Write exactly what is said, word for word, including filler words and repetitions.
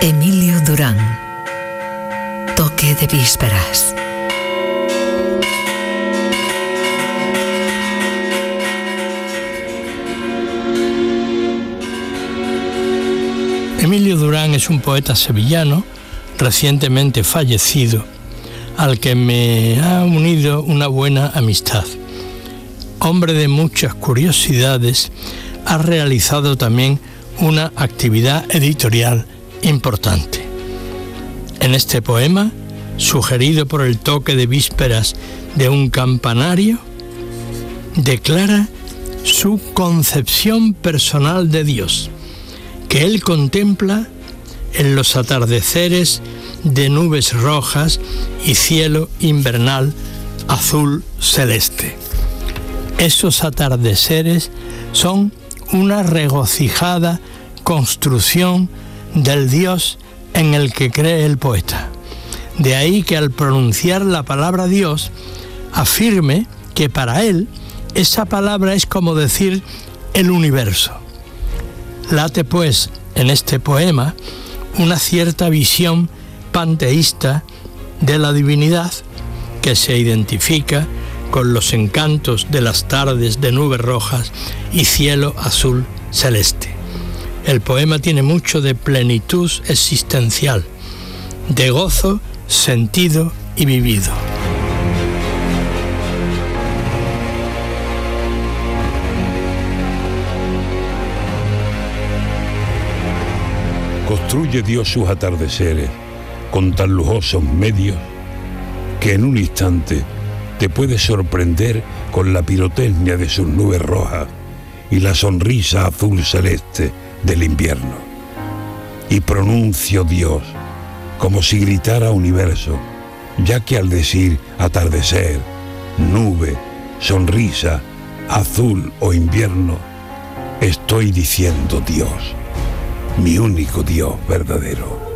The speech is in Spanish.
Emilio Durán. Toque de vísperas. Emilio Durán es un poeta sevillano recientemente fallecido, al que me ha unido una buena amistad. Hombre de muchas curiosidades, ha realizado también una actividad editorial importante. En este poema, sugerido por el toque de vísperas de un campanario, declara su concepción personal de Dios, que él contempla en los atardeceres de nubes rojas y cielo invernal azul celeste. Esos atardeceres son una regocijada construcción del Dios en el que cree el poeta. De ahí que al pronunciar la palabra Dios, afirme que para él esa palabra es como decir el universo. Late pues en este poema una cierta visión panteísta de la divinidad que se identifica con los encantos de las tardes de nubes rojas y cielo azul celeste. El poema tiene mucho de plenitud existencial, de gozo, sentido y vivido. Construye Dios sus atardeceres con tan lujosos medios que en un instante te puede sorprender con la pirotecnia de sus nubes rojas y la sonrisa azul celeste del invierno. Y pronuncio Dios como si gritara universo, ya que al decir atardecer, nube, sonrisa, azul o invierno, estoy diciendo Dios, mi único Dios verdadero.